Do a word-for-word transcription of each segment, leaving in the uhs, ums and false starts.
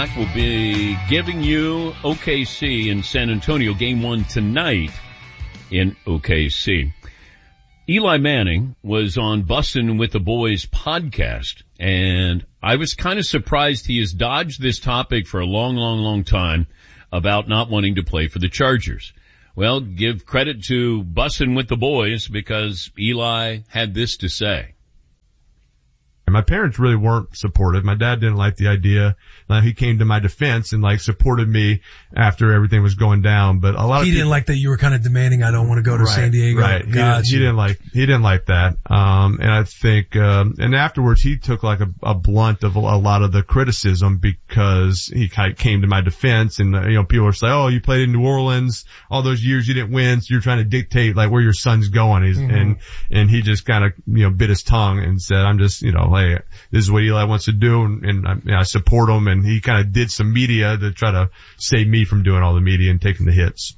o'clock, we'll be giving you O K C in San Antonio, game one tonight in O K C. Eli Manning was on Bussin' with the Boys podcast, and I was kind of surprised he has dodged this topic for a long, long, long time about not wanting to play for the Chargers. Well, give credit to Bussin' with the Boys because Eli had this to say. My parents really weren't supportive. My dad didn't like the idea. Uh, he came to my defense and like supported me after everything was going down. But a lot he of didn't people, like that you were kind of demanding I don't want to go to right, San Diego. Right. He didn't, he didn't like he didn't like that. Um, and I think um, and afterwards he took like a, a blunt of a, a lot of the criticism because he kind of came to my defense. And uh, you know, people were saying, "Oh, you played in New Orleans all those years, you didn't win, so you're trying to dictate like where your son's going." He's, mm-hmm. And and he just kind of you know bit his tongue and said, "I'm just you know hey, this is what Eli wants to do, and, and I, you know, I support him." And he kind of did some media to try to save me from doing all the media and taking the hits.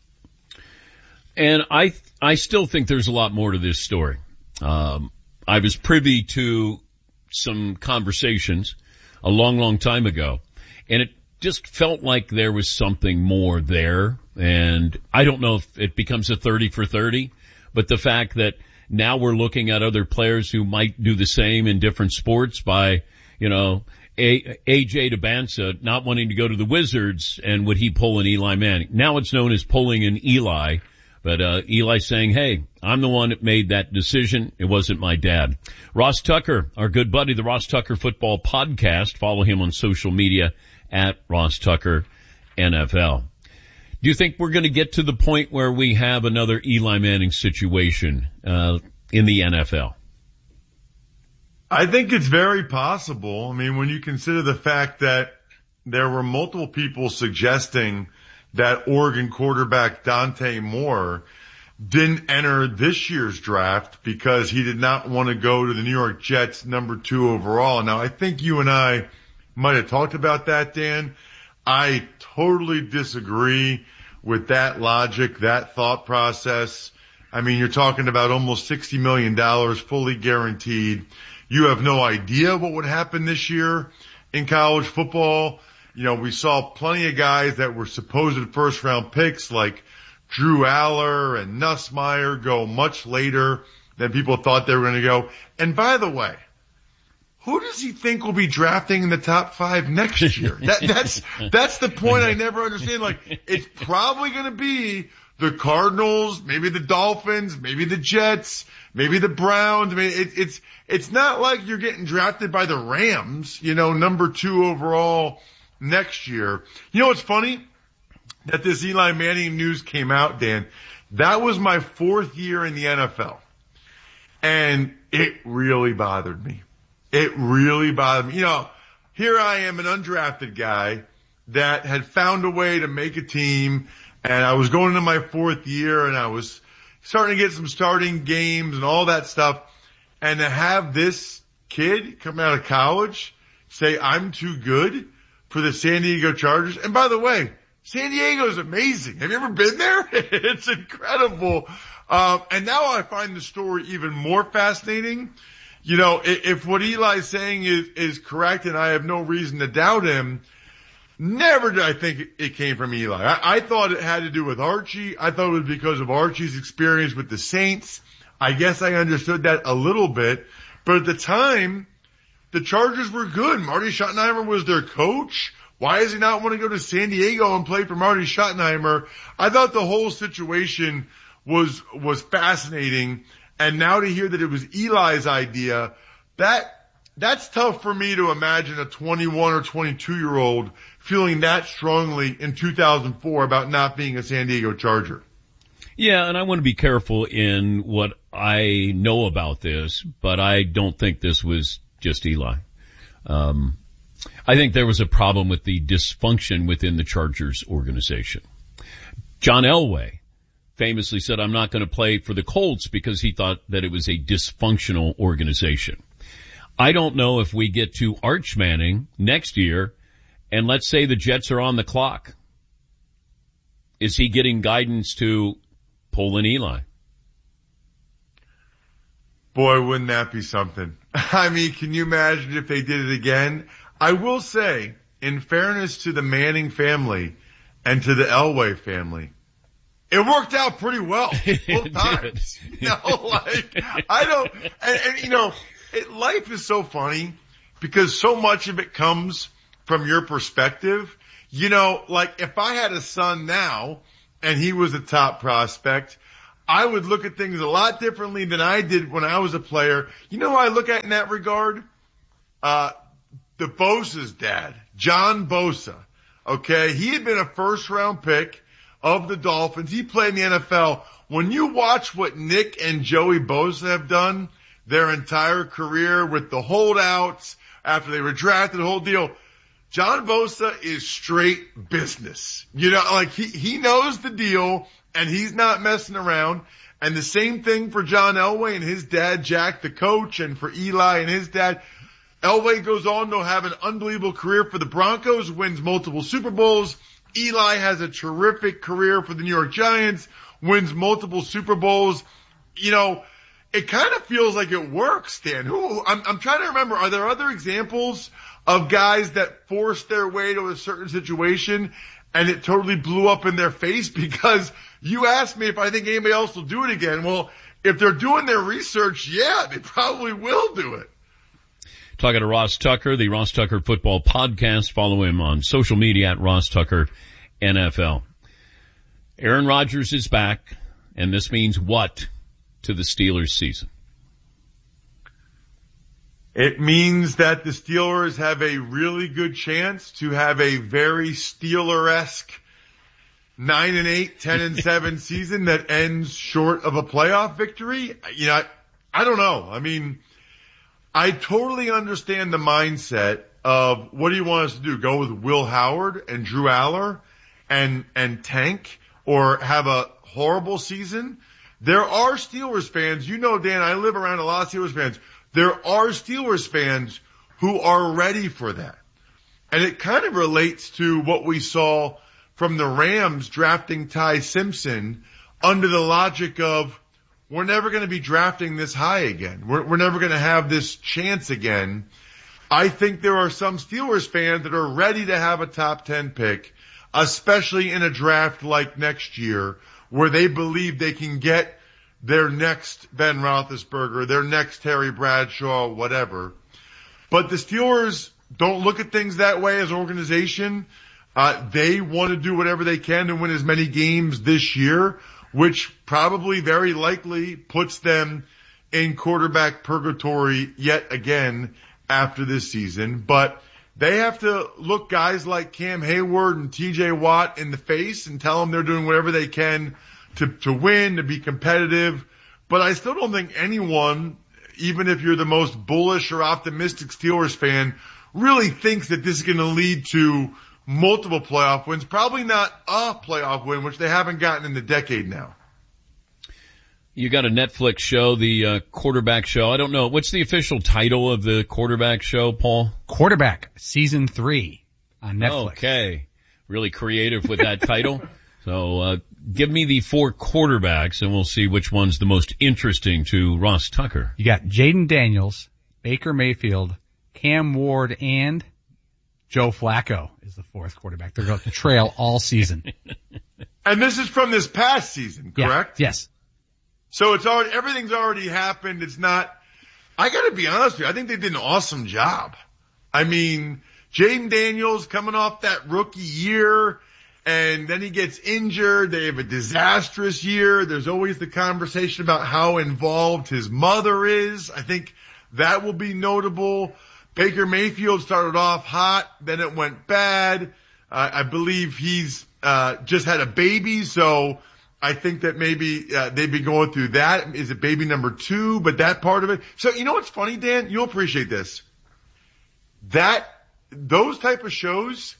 And I, I still think there's a lot more to this story. Um, I was privy to some conversations a long, long time ago, and it just felt like there was something more there. And I don't know if it becomes a thirty for thirty, but the fact that now we're looking at other players who might do the same in different sports by, you know, A J Dubbanza not wanting to go to the Wizards, and would he pull an Eli Manning? Now it's known as pulling an Eli, but uh Eli saying, hey, I'm the one that made that decision. It wasn't my dad. Ross Tucker, our good buddy, the Ross Tucker Football Podcast. Follow him on social media at Ross Tucker N F L. Do you think we're going to get to the point where we have another Eli Manning situation uh in the N F L? I think it's very possible. I mean, when you consider the fact that there were multiple people suggesting that Oregon quarterback Dante Moore didn't enter this year's draft because he did not want to go to the New York Jets number two overall. Now, I think you and I might have talked about that, Dan. I totally disagree with that logic, that thought process. I mean, you're talking about almost sixty million dollars fully guaranteed. You have no idea what would happen this year in college football. You know, we saw plenty of guys that were supposed first round picks like Drew Aller and Nussmeier go much later than people thought they were going to go. And by the way, who does he think will be drafting in the top five next year? That, that's, that's the point I never understand. Like, it's probably going to be the Cardinals, maybe the Dolphins, maybe the Jets, maybe the Browns. I mean, it, it's, it's not like you're getting drafted by the Rams, you know, number two overall next year. You know what's funny? That this Eli Manning news came out, Dan. That was my fourth year in the N F L. And it really bothered me. It really bothered me. You know, here I am, an undrafted guy that had found a way to make a team, and I was going into my fourth year, and I was starting to get some starting games and all that stuff. And to have this kid come out of college say, I'm too good for the San Diego Chargers. And by the way, San Diego's amazing. Have you ever been there? It's incredible. Um, and now I find the story even more fascinating. You know, if, if what Eli's saying is, is correct, and I have no reason to doubt him, never did I think it came from Eli. I, I thought it had to do with Archie. I thought it was because of Archie's experience with the Saints. I guess I understood that a little bit. But at the time, the Chargers were good. Marty Schottenheimer was their coach. Why does he not want to go to San Diego and play for Marty Schottenheimer? I thought the whole situation was, was fascinating. And now to hear that it was Eli's idea, that, that's tough for me to imagine a twenty-one or twenty-two year old feeling that strongly in two thousand four about not being a San Diego Charger. Yeah, and I want to be careful in what I know about this, but I don't think this was just Eli. Um, I think there was a problem with the dysfunction within the Chargers organization. John Elway famously said, I'm not going to play for the Colts because he thought that it was a dysfunctional organization. I don't know if we get to Arch Manning next year, and let's say the Jets are on the clock. Is he getting guidance to pull an Eli? Boy, wouldn't that be something? I mean, can you imagine if they did it again? I will say, in fairness to the Manning family and to the Elway family, it worked out pretty well both times. You know, like, I don't, and, and you know, it, life is so funny because so much of it comes from your perspective. You know, like if I had a son now and he was a top prospect, I would look at things a lot differently than I did when I was a player. You know who I look at in that regard? Uh, the Bosa's dad, John Bosa. Okay. He had been a first round pick of the Dolphins. He played in the N F L. When you watch what Nick and Joey Bosa have done their entire career with the holdouts after they were drafted, the whole deal, John Bosa is straight business. You know, like he, he knows the deal and he's not messing around. And the same thing for John Elway and his dad, Jack, the coach, and for Eli and his dad. Elway goes on to have an unbelievable career for the Broncos, wins multiple Super Bowls. Eli has a terrific career for the New York Giants, wins multiple Super Bowls. You know, it kind of feels like it works, Dan. Who, I'm, I'm trying to remember, are there other examples of guys that forced their way to a certain situation and it totally blew up in their face? Because you asked me if I think anybody else will do it again. Well, if they're doing their research, yeah, they probably will do it. Talking to Ross Tucker, the Ross Tucker Football Podcast. Follow him on social media at Ross Tucker N F L. Aaron Rodgers is back, and this means what to the Steelers season? It means that the Steelers have a really good chance to have a very Steeler-esque nine and eight, ten and seven season that ends short of a playoff victory. You know, I, I don't know. I mean, I totally understand the mindset of what do you want us to do? Go with Will Howard and Drew Aller and, and tank or have a horrible season? There are Steelers fans. You know, Dan, I live around a lot of Steelers fans. There are Steelers fans who are ready for that. And it kind of relates to what we saw from the Rams drafting Ty Simpson under the logic of, we're never going to be drafting this high again. We're, we're never going to have this chance again. I think there are some Steelers fans that are ready to have a top ten pick, especially in a draft like next year, where they believe they can get their next Ben Roethlisberger, their next Terry Bradshaw, whatever. But the Steelers don't look at things that way as an organization. Uh, they want to do whatever they can to win as many games this year, which probably very likely puts them in quarterback purgatory yet again after this season. But they have to look guys like Cam Hayward and T J Watt in the face and tell them they're doing whatever they can to, to win, to be competitive. But I still don't think anyone, even if you're the most bullish or optimistic Steelers fan, really thinks that this is going to lead to multiple playoff wins. Probably not a playoff win, which they haven't gotten in the decade now. You got a Netflix show, the uh, Quarterback Show. I don't know. What's the official title of the Quarterback Show, Paul? Quarterback, Season three on Netflix. Okay. Really creative with that title. So uh give me the four quarterbacks and we'll see which one's the most interesting to Ross Tucker. You got Jaden Daniels, Baker Mayfield, Cam Ward, and Joe Flacco is the fourth quarterback. They're going to trail all season. And this is from this past season, correct? Yeah, yes. So it's already, everything's already happened. It's not, I gotta be honest with you, I think they did an awesome job. I mean, Jaden Daniels coming off that rookie year, and then he gets injured. They have a disastrous year. There's always the conversation about how involved his mother is. I think that will be notable. Baker Mayfield started off hot, then it went bad. Uh, I believe he's uh just had a baby, so I think that maybe uh, they'd be going through that. Is it baby number two? But that part of it. So you know what's funny, Dan? You'll appreciate this. That, those type of shows,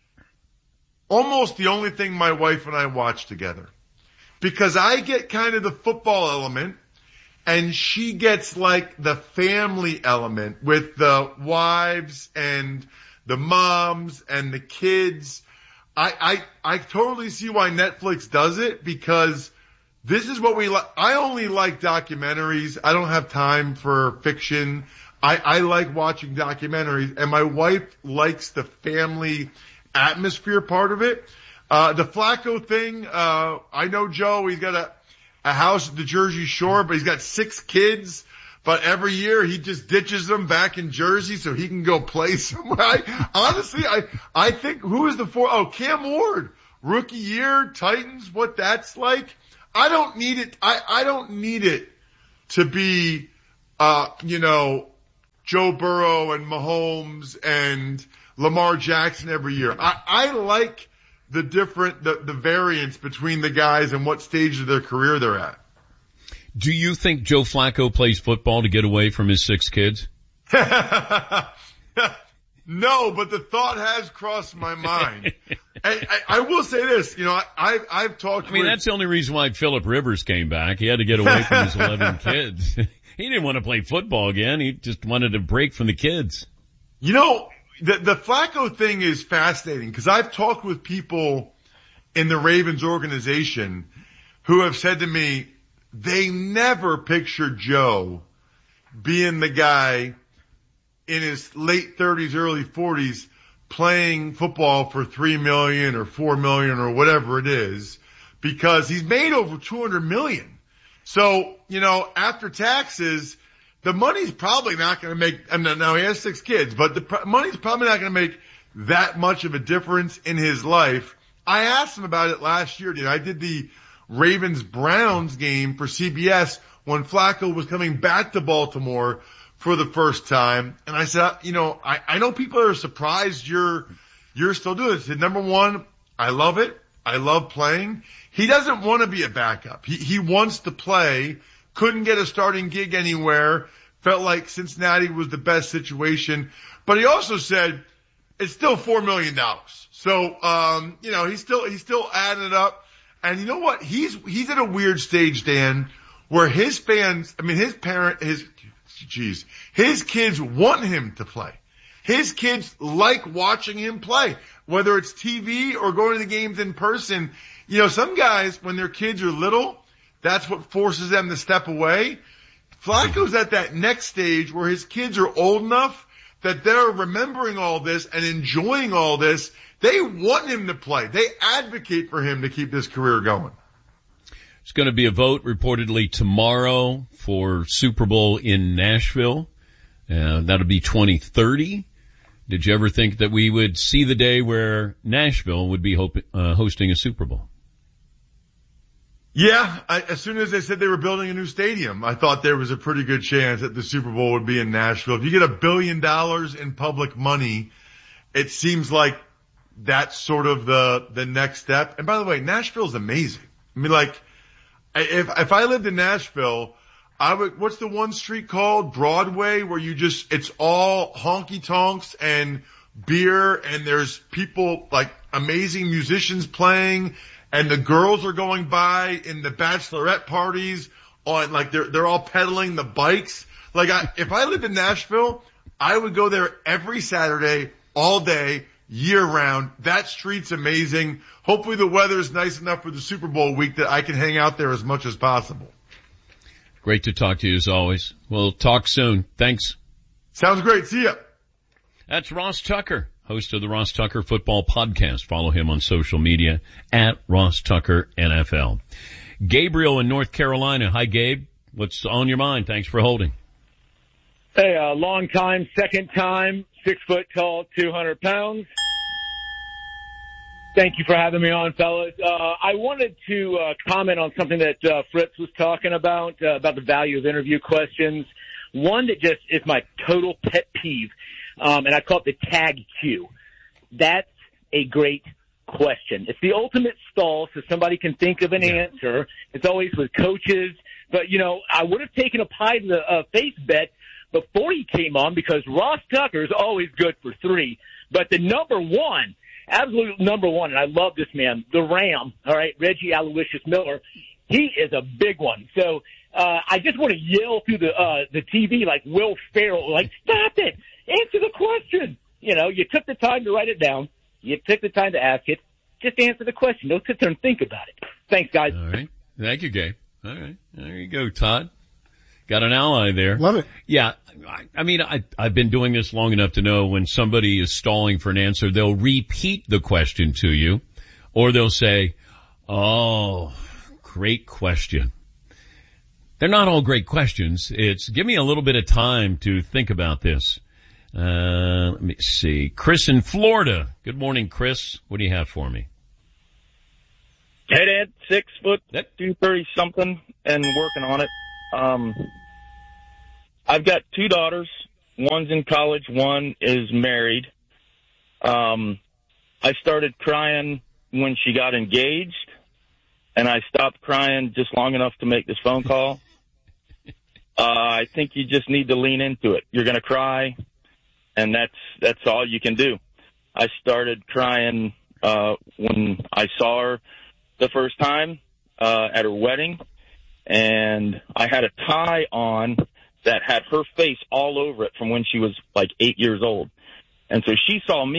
almost the only thing my wife and I watch together. Because I get kind of the football element, and she gets like the family element with the wives and the moms and the kids. I, I, I totally see why Netflix does it, because this is what we like. I only like documentaries. I don't have time for fiction. I, I like watching documentaries, and my wife likes the family atmosphere part of it. Uh, the Flacco thing, uh, I know Joe, he's got a, a house at the Jersey Shore, but he's got six kids. But every year he just ditches them back in Jersey so he can go play somewhere. I, honestly, I, I think who is the four? Oh, Cam Ward, rookie year, Titans, what that's like. I don't need it. I, I don't need it to be, uh, you know, Joe Burrow and Mahomes and Lamar Jackson every year. I, I like the different, the, the variance between the guys and what stage of their career they're at. Do you think Joe Flacco plays football to get away from his six kids? No, but the thought has crossed my mind. I, I, I will say this, you know, I, I've, I've talked I mean, with, that's the only reason why Phillip Rivers came back. He had to get away from his eleven kids. He didn't want to play football again. He just wanted a break from the kids. You know, the, the Flacco thing is fascinating because I've talked with people in the Ravens organization who have said to me, they never pictured Joe being the guy in his late thirties, early forties playing football for three million or four million or whatever it is because he's made over two hundred million. So, you know, after taxes, the money's probably not going to make, I mean, now he has six kids, but the money's probably not going to make that much of a difference in his life. I asked him about it last year, dude. I did the Ravens-Browns game for C B S when Flacco was coming back to Baltimore for the first time. And I said, you know, I, I know people are surprised you're, you're still doing this. I said, number one, I love it. I love playing. He doesn't want to be a backup. He, he wants to play. Couldn't get a starting gig anywhere. Felt like Cincinnati was the best situation. But he also said, it's still four million dollars. So, um, you know, he's still, he's still adding it up. And you know what? He's, he's at a weird stage, Dan, where his fans, I mean, his parent, his, geez, his kids want him to play. His kids like watching him play, whether it's T V or going to the games in person. You know, some guys, when their kids are little, that's what forces them to step away. Flacco's at that next stage where his kids are old enough that they're remembering all this and enjoying all this. They want him to play. They advocate for him to keep this career going. It's going to be a vote reportedly tomorrow for Super Bowl in Nashville. Uh, that'll be twenty thirty. Did you ever think that we would see the day where Nashville would be hope, uh, hosting a Super Bowl? Yeah, I, as soon as they said they were building a new stadium, I thought there was a pretty good chance that the Super Bowl would be in Nashville. If you get a billion dollars in public money, it seems like that's sort of the, the next step. And by the way, Nashville's amazing. I mean, like, if, if I lived in Nashville, I would, what's the one street called? Broadway, where you just, it's all honky tonks and beer and there's people, like amazing musicians playing and the girls are going by in the bachelorette parties on, like they're, they're all pedaling the bikes. Like I, if I lived in Nashville, I would go there every Saturday, all day, year round. That street's amazing. Hopefully the weather's nice enough for the Super Bowl week that I can hang out there as much as possible. Great to talk to you as always. We'll talk soon. Thanks. Sounds great. See ya. That's Ross Tucker, host of the Ross Tucker Football Podcast. Follow him on social media at Ross Tucker N F L. Gabriel in North Carolina. Hi, Gabe. What's on your mind? Thanks for holding. Hey, uh, long time, second time, six foot tall, two hundred pounds. Thank you for having me on, fellas. Uh, I wanted to uh, comment on something that uh, Fritz was talking about, uh, about the value of interview questions. One that just is my total pet peeve, um, and I call it the tag cue. That's a great question. It's the ultimate stall so somebody can think of an yeah. answer. It's always with coaches. But, you know, I would have taken a pie to the uh, face bet before he came on because Ross Tucker is always good for three. But the number one, absolute number one, and I love this man, the Ram, all right, Reggie Aloysius Miller, he is a big one. So uh, I just want to yell through the uh, the T V like Will Ferrell, like, stop it, answer the question. You know, you took the time to write it down. You took the time to ask it. Just answer the question. Don't sit there and think about it. Thanks, guys. All right. Thank you, Gabe. All right. There you go, Todd. Got an ally there. Love it. Yeah. I, I mean, I, I've been doing this long enough to know when somebody is stalling for an answer, they'll repeat the question to you, or they'll say, oh, great question. They're not all great questions. It's give me a little bit of time to think about this. Uh, let me see. Chris in Florida. Good morning, Chris. What do you have for me? Hey, Dad. Six foot, That- two thirty something, and working on it. Um, I've got two daughters. One's in college. One is married. Um, I started crying when she got engaged, and I stopped crying just long enough to make this phone call. Uh, I think you just need to lean into it. You're going to cry, and that's that's all you can do. I started crying uh, when I saw her the first time uh, at her wedding, and I had a tie on that had her face all over it from when she was like eight years old. And so she saw me